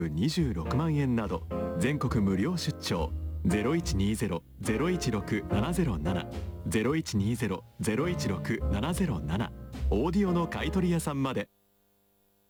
26万円など全国無料出張。0120-016-707 0120-016-707オーディオの買取屋さんまで。